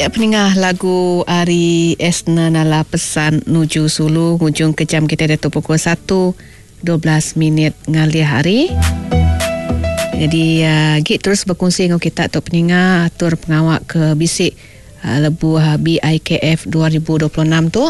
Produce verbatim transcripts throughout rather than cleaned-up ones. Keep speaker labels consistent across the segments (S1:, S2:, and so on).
S1: Okey, peningah lagu Ari Esna Nala Pesan Nuju Sulu. Hujung kejam kita dah tu pukul satu dua belas minit ngalih hari. Jadi uh, git terus berkongsi dengan kita tu peningah atur pengawak ke bisik uh, lebu uh, B I K F dua ribu dua puluh enam tu.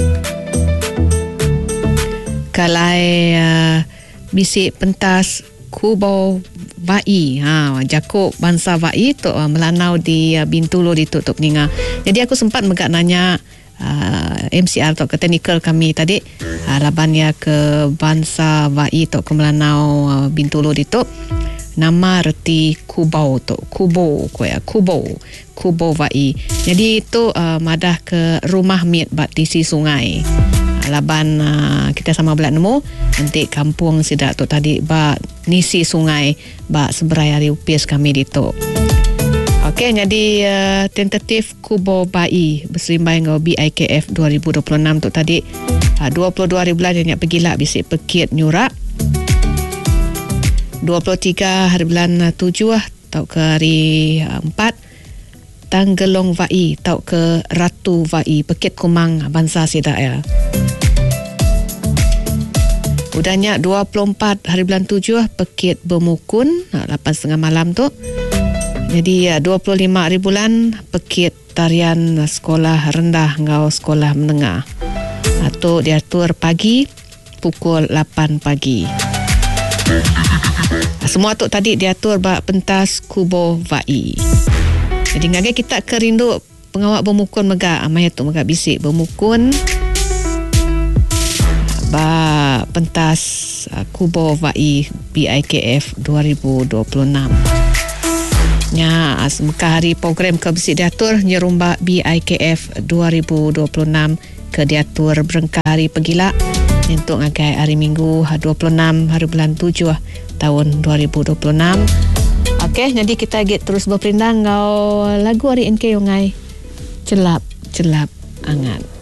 S1: Kalai uh, bisik pentas Kubau Vai, ha, Jakuk bangsa Vai tu uh, melanau di uh, Bintulu di tu peninga. Jadi aku sempat megak nanya uh, M C R tu ke teknikal kami tadi uh, laban ya ke bangsa Vai tu ke melanau uh, Bintulu di tu. Nama reti Kubau tu, Kubau ko ya, Kubau, Kubau Vai. Jadi itu uh, madah ke rumah miet bat di si sungai. Laban uh, kita sama belak nemu nanti kampung sidak tu tadi ba nisi sungai ba seberai hari upis kami ditu. Okey, jadi uh, tentatif Kubau Vai berserimbai dengan B I K F dua ribu dua puluh enam tu tadi uh, dua puluh dua hari bulan yang pergilah bisik Pekit Nyurak. dua puluh tiga hari bulan tujuh tau ke hari empat Tanggelong Vai tau ke Ratu Vai Pekit Kumang bangsa sidak ya. Udahnya dua puluh empat hari bulan tujuh Pekit Bermukun lapan setengah malam tu. Jadi dua puluh lima hari bulan Pekit Tarian Sekolah Rendah ngau Sekolah Menengah. Atau diatur pagi pukul lapan pagi. Semua tu tadi diatur bak pentas Kubau Vai. Jadi ngage kita kerindu pengawak Bermukun megak amai tu megak bisik Bermukun ba pentas uh, Kubau Vai B I K F dua ribu dua puluh enam. Nya semeka hari program ke bisik diatur nyerumba B I K F dua ribu dua puluh enam ke diatur berengkari pegila untuk ngagai hari Minggu dua puluh enam hari bulan tujuh tahun dua ribu dua puluh enam. Okey, jadi kita get terus berpindah ngau lagu hari N K Yongai Celap Celap Angat.